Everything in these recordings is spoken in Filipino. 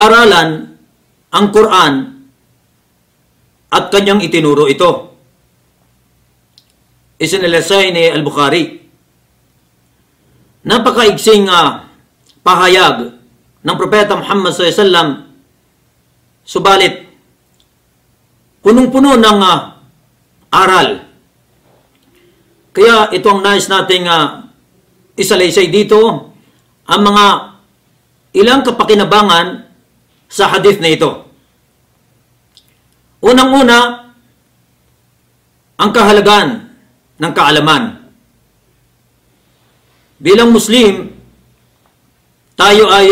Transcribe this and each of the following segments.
aralan ang Quran at kanyang itinuro ito. Isinilasay ni Al-Bukhari. Napakaigsing pahayag ng Propeta Muhammad SAW, subalit punong-puno ng aral. Kaya ito ang nais nating isalaysay dito, ang mga ilang kapakinabangan sa hadith na ito. Unang-una, ang kahalagan ng kaalaman. Bilang Muslim, tayo ay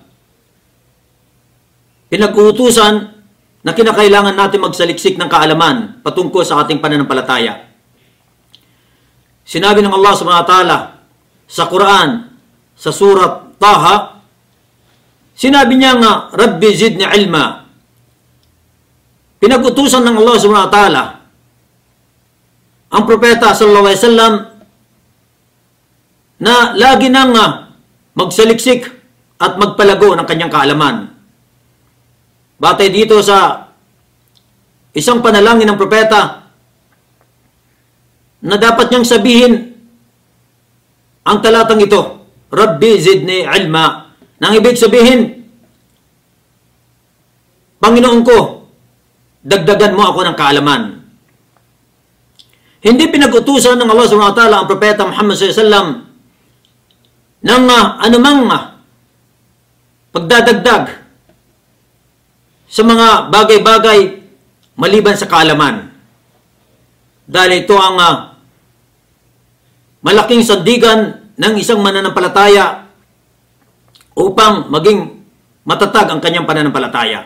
pinag-uutusan na kinakailangan natin magsaliksik ng kaalaman patungkol sa ating pananampalataya. Sinabi ng Allah subhanahu wa ta'ala sa Quran, sa surat Taha, sinabi niya nga, Rabbi zidni ilma. Pinag-utusan ng Allah subhanahu wa ta'ala ang propeta sallallahu alaihi wasallam na lagi nang magsaliksik at magpalago ng kanyang kaalaman. Batay dito sa isang panalangin ng propeta na dapat niyang sabihin ang talatang ito, Rabbi zidni ilma. Nang ibig sabihin, Panginoon ko, dagdagan mo ako ng kaalaman. Hindi pinag-utusan ng Allah subhanahu wa ta'ala ang propeta Muhammad sallallahu alaihi wasallam ng anumang pagdadagdag sa mga bagay-bagay maliban sa kaalaman. Dahil ito ang malaking sandigan ng isang mananampalataya upang maging matatag ang kanyang pananampalataya.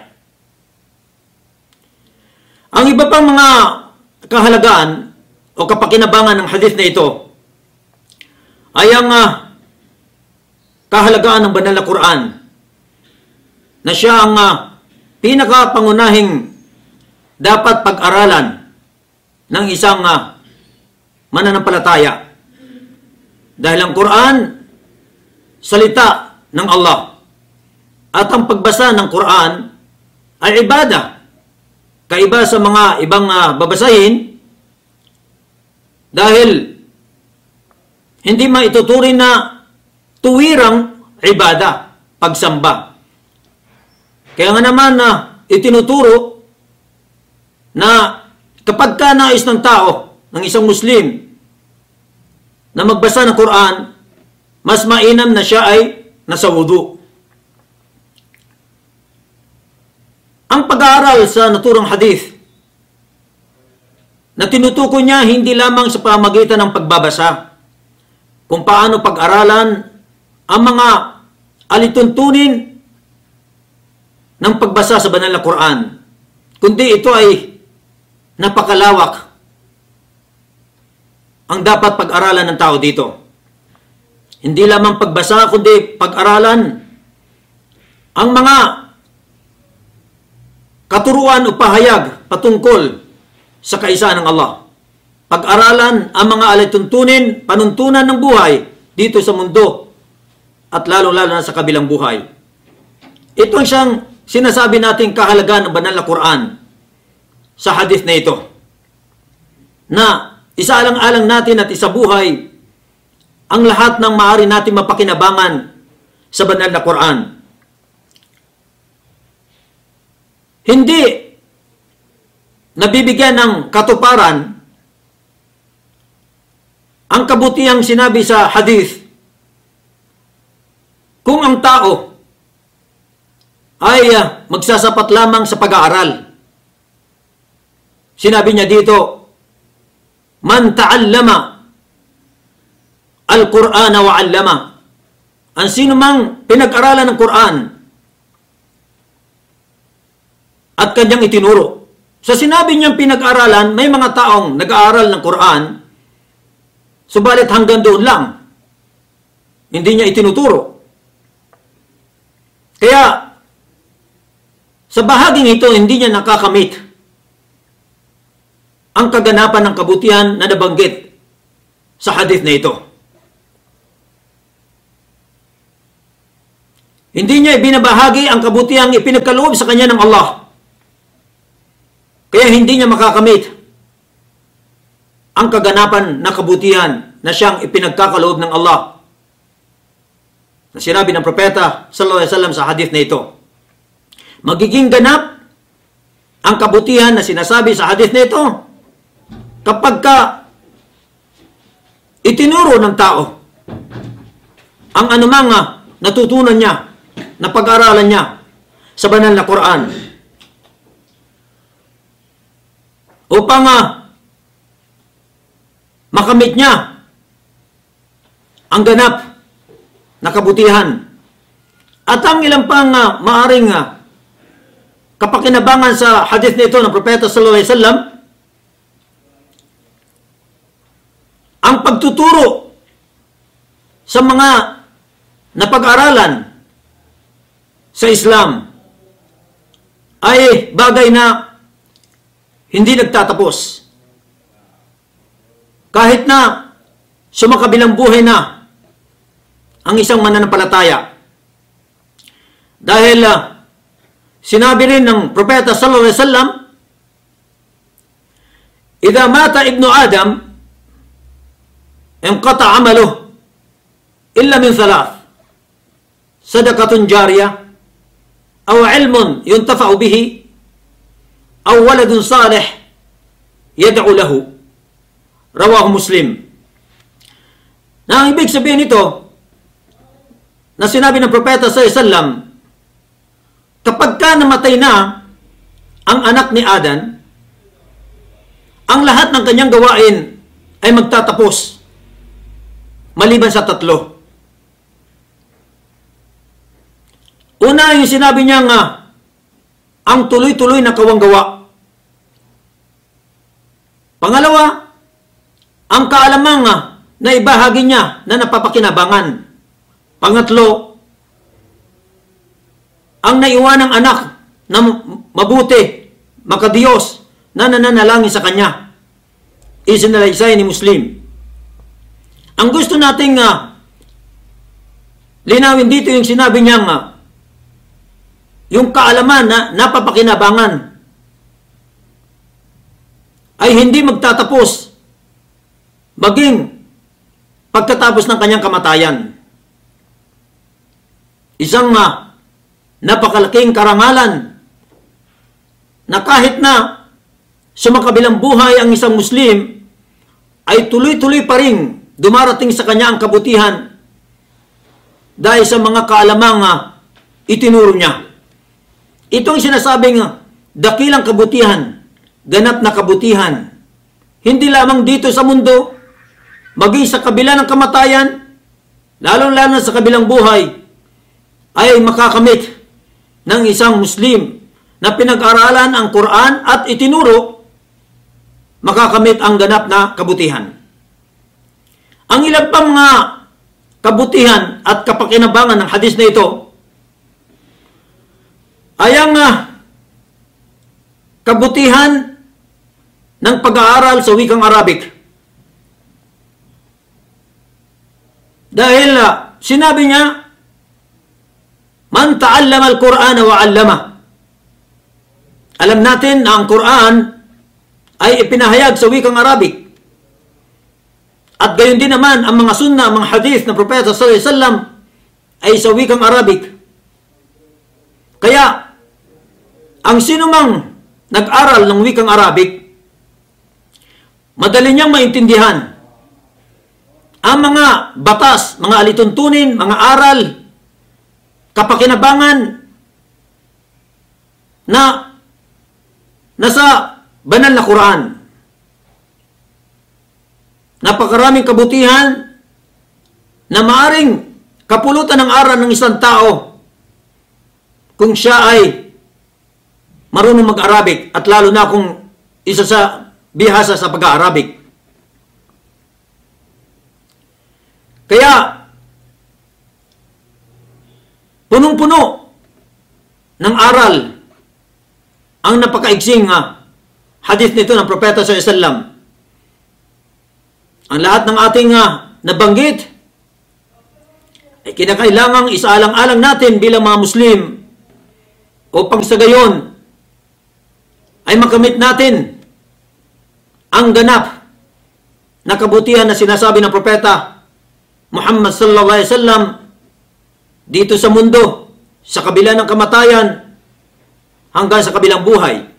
Ang iba pang mga kahalagaan o kapakinabangan ng hadith na ito ay ang kahalagaan ng banal na Quran na siya ang pinakapangunahing dapat pag-aralan ng isang mananampalataya. Dahil ang Quran, salita ng Allah. At ang pagbasa ng Quran ay ibadah. Kaiba sa mga ibang babasahin dahil hindi maituturing na tuwirang ibadah, pagsamba. Kaya nga naman itinuturo na kapag ka nais ng tao, ng isang Muslim, na magbasa ng Quran, mas mainam na siya ay nasa wudu. Ang pag-aaral sa naturang hadith na tinutukoy niya hindi lamang sa pamamagitan ng pagbabasa, kung paano pag-aralan ang mga alituntunin ng pagbasa sa banal na Quran, kundi ito ay napakalawak ang dapat pag-aralan ng tao dito. Hindi lamang pagbasa, kundi pag-aralan ang mga katuruan o pahayag patungkol sa kaisa ng Allah. Pag-aralan ang mga alituntunin, panuntunan ng buhay dito sa mundo at lalong-lalo na sa kabilang buhay. Ito ang siyang sinasabi nating kahalagaan ng banal na Quran sa hadith na ito. Na isaalang-alang natin at isabuhay ang lahat ng maaari natin mapakinabangan sa banal na Quran. Hindi nabibigyan ng katuparan ang kabutihang sinabi sa hadith kung ang tao ay magsasapat lamang sa pag-aaral. Sinabi niya dito, man ta'allama al-Qur'ana wa 'allama. Ang sino mang pinag-aralan ng Quran at kanyang itinuro. Sa sinabi niyang pinag-aralan, may mga taong nag-aaral ng Quran, subalit hanggang doon lang. Hindi niya itinuturo. Kaya, sa bahaging ito, hindi niya nakakamit ang kaganapan ng kabutihan na nabanggit sa hadith na ito. Hindi niya ibinabahagi ang kabutihang ipinagkaloob sa kanya ng Allah. Kaya hindi niya makakamit ang kaganapan na kabutihan na siyang ipinagkakaloob ng Allah. Na sinabi ng propeta sallallahu alaihi wasallam sa hadith na ito. Magiging ganap ang kabutihan na sinasabi sa hadith na ito kapag itinuro ng tao ang anumang natutunan niya, na pag-aralan niya sa banal na Quran upang makamit niya ang ganap na kabutihan. At ang ilang pang maaring kapakinabangan sa hadith nito ng propeta sallallahu alaihi wasallam, ang pagtuturo sa mga napag-aralan sa Islam ay bagay na hindi nagtatapos. Kahit na sumakabilang buhay na ang isang mananampalataya. Dahil sinabi rin ng propeta sallallahu alaihi wasallam, "Idza mata ibnu Adam, inqata 'amaluhu illa min thalath. Sadaqatun jariyah, aw ilmun yuntafa'u bihi, aw waladun salih yad'u lahu." Rawahu Muslim. Na ang ibig sabihin nito, na sinabi ng propeta sallallahu alaihi wasallam, kapag namatay na ang anak ni Adan, ang lahat ng kanyang gawain ay magtatapos maliban sa tatlo. Una, yung sinabi niya ang tuloy-tuloy na kawanggawa. Pangalawa, ang kaalamang na ibahagi niya na napapakinabangan. Pangatlo, ang naiwanang anak na mabuti, makadiyos, na nananalangin sa kanya. Isinalaysay ni Muslim. Ang gusto nating linawin dito yung sinabi niya yung kaalaman na napapakinabangan ay hindi magtatapos maging pagkatapos ng kanyang kamatayan. Isang napakalaking karangalan na kahit na sumakabilang buhay ang isang Muslim, ay tuloy-tuloy pa rin dumarating sa kanya ang kabutihan dahil sa mga kaalamang itinuro niya. Itong sinasabing dakilang kabutihan, ganap na kabutihan, hindi lamang dito sa mundo, maging sa kabila ng kamatayan, lalong-lalo sa kabilang buhay, ay makakamit ng isang Muslim na pinag-aralan ang Quran at itinuro, makakamit ang ganap na kabutihan. Ang ilang pang mga kabutihan at kapakinabangan ng hadis na ito ay ang kabutihan ng pag-aaral sa wikang Arabic. Dahil sinabi niya, "Man ta'allama al-Qur'ana wa 'allama." Alam natin na ang Quran ay ipinahayag sa wikang Arabic. At gayon din naman ang mga sunna, mga hadith ng propeta sallallahu alaihi wasallam ay sa wikang Arabic. Kaya, ang sinumang nag-aral ng wikang Arabic, madali niyang maintindihan ang mga batas, mga alituntunin, mga aral, kapakinabangan na nasa banal na Quran. Napakaraming kabutihan na maaring kapulutan ng aral ng isang tao kung siya ay marunong mag-Arabic at lalo na kung isa sa bihasa sa pag-Arabic. Kaya, punong-puno ng aral ang napakaigsing hadith nito ng propeta sallallahu alaihi wasallam. Ang lahat ng ating nabanggit ay kinakailangang isaalang-alang natin bilang mga Muslim upang sa gayon ay makamit natin ang ganap na kabutihan na sinasabi ng propeta Muhammad sallallahu alaihi wasallam dito sa mundo, sa kabila ng kamatayan hanggang sa kabilang buhay.